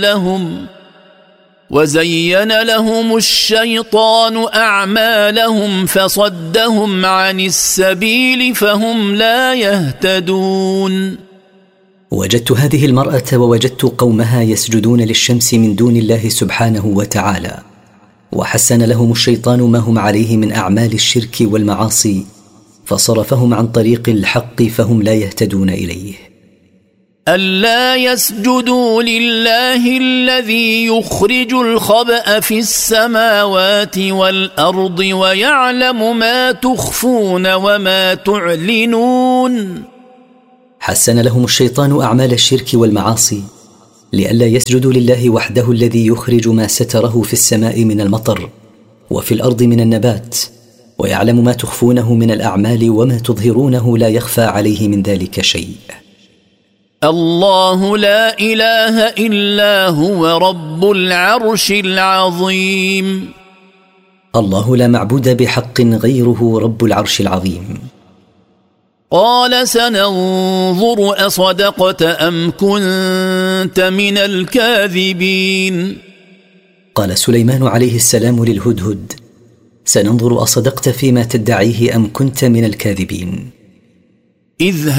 لهم وزين لهم الشيطان أعمالهم فصدهم عن السبيل فهم لا يهتدون. وجدت هذه المرأة ووجدت قومها يسجدون للشمس من دون الله سبحانه وتعالى، وحسن لهم الشيطان ما هم عليه من أعمال الشرك والمعاصي فصرفهم عن طريق الحق فهم لا يهتدون إليه. ألا يسجدوا لله الذي يخرج الخبأ في السماوات والأرض ويعلم ما تخفون وما تعلنون. حسن لهم الشيطان أعمال الشرك والمعاصي لئلا يسجدوا لله وحده الذي يخرج ما ستره في السماء من المطر وفي الأرض من النبات، ويعلم ما تخفونه من الأعمال وما تظهرونه لا يخفى عليه من ذلك شيء. الله لا إله إلا هو رب العرش العظيم. الله لا معبود بحق غيره رب العرش العظيم. قال سننظر أصدقت أم كنت من الكاذبين. قال سليمان عليه السلام للهدهد: سننظر أصدقت فيما تدعيه أم كنت من الكاذبين.